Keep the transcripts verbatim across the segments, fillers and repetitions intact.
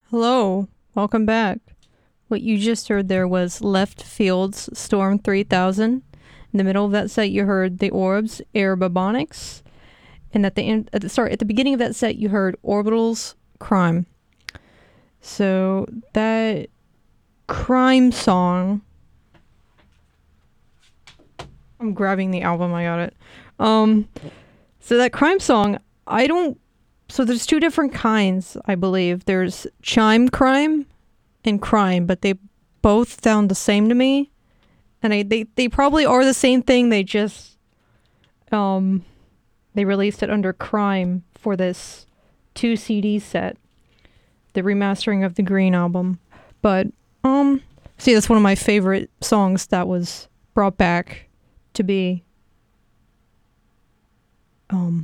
Hello, welcome back. What you just heard there was Left Field's Storm three thousand. In the middle of that set, you heard The Orbs, Air Bubonics. And at the end, at the, sorry, at the beginning of that set, you heard Orbital's Crime. So that crime song. I'm grabbing the album, I got it. Um, so that crime song, I don't. So there's two different kinds, I believe. There's chime crime and crime, but they both sound the same to me. And I, they, they probably are the same thing. They just, um, they released it under crime for this two C D set, the remastering of the Green album. But, um, see, that's one of my favorite songs that was brought back to be, um,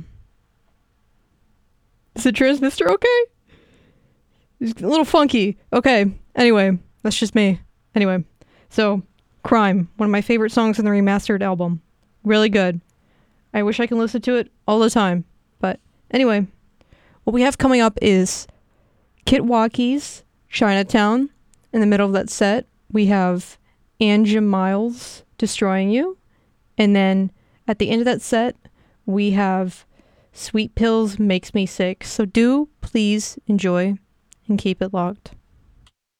is the transistor okay? It's a little funky. Okay. Anyway, that's just me. Anyway, so Crime, one of my favorite songs in the remastered album. Really good. I wish I could listen to it all the time. But anyway, what we have coming up is Kitwaki's Chinatown. In the middle of that set, we have Anja Miles Destroying You. And then at the end of that set, we have Sweet Pills Makes Me Sick. So do please enjoy and keep it locked.